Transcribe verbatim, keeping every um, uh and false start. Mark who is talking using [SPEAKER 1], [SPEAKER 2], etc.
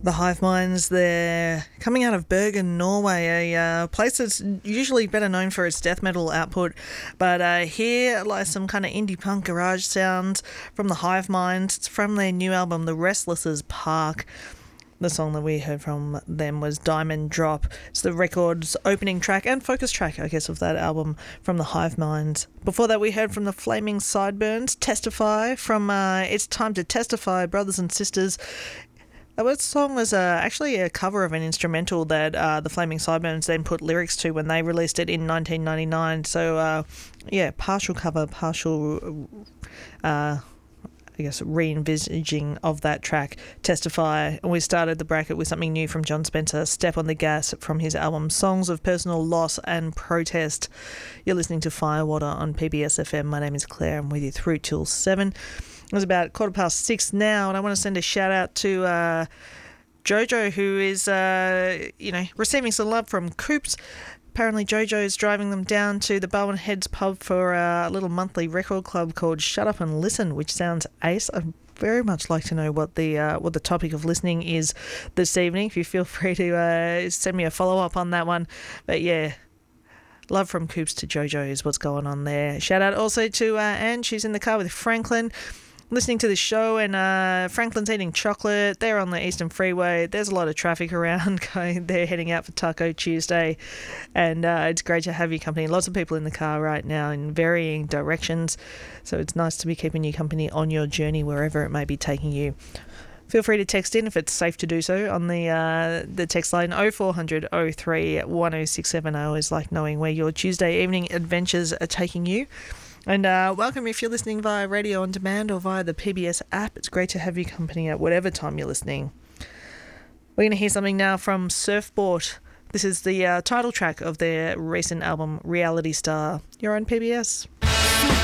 [SPEAKER 1] The Hive Minds, they're coming out of Bergen, Norway, a uh, place that's usually better known for its death metal output, but uh, here lies some kind of indie punk garage sounds from the Hive Minds. It's from their new album, The Restless's Park. The song that we heard from them was Diamond Drop. It's the record's opening track and focus track, I guess, of that album from the Hive Minds. Before that, we heard from the Flaming Sideburns, Testify, from uh, It's Time to Testify, Brothers and Sisters. That song was uh, actually a cover of an instrumental that uh, the Flaming Sideburns then put lyrics to when they released it in nineteen ninety-nine. So, uh, yeah, partial cover, partial, uh, I guess, re-envisaging of that track, Testify. And we started the bracket with something new from John Spencer, Step on the Gas, from his album Songs of Personal Loss and Protest. You're listening to Firewater on P B S F M. My name is Claire. I'm with you through till seven. It was about quarter past six now, and I want to send a shout out to uh, Jojo, who is, uh, you know, receiving some love from Coops. Apparently Jojo is driving them down to the Bowen Heads pub for a little monthly record club called Shut Up and Listen, which sounds ace. I'd very much like to know what the uh, what the topic of listening is this evening. If you feel free to uh, send me a follow-up on that one. But yeah, love from Coops to Jojo is what's going on there. Shout out also to uh, Anne. She's in the car with Franklin, listening to the show, and uh, Franklin's eating chocolate. They're on the Eastern Freeway. There's a lot of traffic around going. They're heading out for Taco Tuesday, and uh, it's great to have you company. Lots of people in the car right now in varying directions, so it's nice to be keeping you company on your journey wherever it may be taking you. Feel free to text in if it's safe to do so on the uh, the text line oh four hundred oh three one oh six seven. I always like knowing where your Tuesday evening adventures are taking you. And uh, welcome if you're listening via radio on demand or via the P B S app. It's great to have you company at whatever time you're listening. We're going to hear something now from Surfboard. This is the uh, title track of their recent album, Reality Star. You're on P B S.